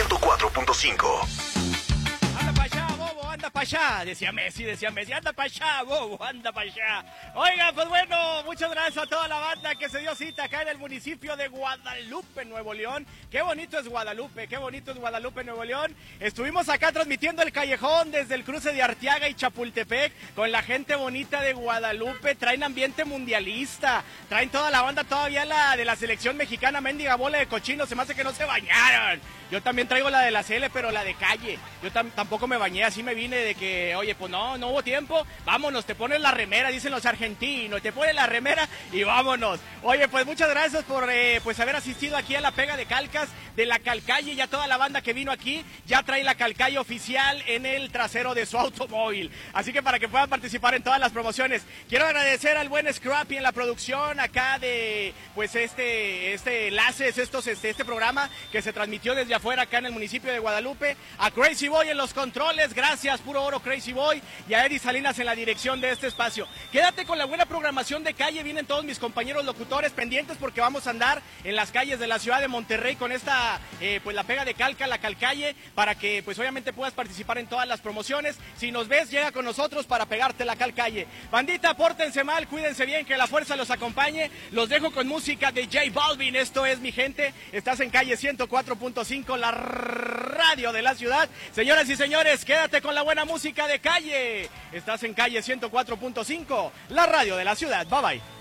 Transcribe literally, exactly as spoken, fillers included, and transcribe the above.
ciento cuatro punto cinco. Anda para allá, bobo, anda para allá. Decía Messi, decía Messi, anda para allá, bobo, anda para allá. Oiga, pues bueno, muchas gracias a toda la banda que se dio cita acá en el municipio de Guadalupe, Nuevo León. Qué bonito es Guadalupe, qué bonito es Guadalupe, Nuevo León. Estuvimos acá transmitiendo el callejón desde el cruce de Arteaga y Chapultepec con la gente bonita de Guadalupe. Traen ambiente mundialista, traen toda la banda todavía la de la selección mexicana, mendiga bola de cochinos, se me hace que no se bañaron. Yo también traigo la de la C L, pero la de calle. Yo tam tampoco me bañé, así me vine de que, oye, pues no, no hubo tiempo. Vámonos, te pones la remera, dicen los argentinos, te pones la remera y vámonos. Oye, pues muchas gracias por eh, pues haber asistido aquí a la pega de calcas de la Calcalle. Ya toda la banda que vino aquí ya trae la Calcalle oficial en el trasero de su automóvil. Así que para que puedan participar en todas las promociones. Quiero agradecer al buen Scrappy en la producción acá de pues este, este enlaces, estos, este, este programa que se transmitió desde afuera acá en el municipio de Guadalupe, a Crazy Boy en los controles, gracias, puro oro Crazy Boy, y a Eddie Salinas en la dirección de este espacio. Quédate con la buena programación de calle, vienen todos mis compañeros locutores pendientes porque vamos a andar en las calles de la ciudad de Monterrey con esta, eh, pues la pega de calca, la Calcalle, para que pues obviamente puedas participar en todas las promociones. Si nos ves, llega con nosotros para pegarte la Calcalle. Bandita, pórtense mal, cuídense bien, que la fuerza los acompañe. Los dejo con música de J Balvin, esto es Mi Gente, estás en calle ciento cuatro punto cinco, la radio de la ciudad. Señoras y señores, quédate con la buena música de calle. Estás en calle ciento cuatro punto cinco, la radio de la ciudad. Bye bye.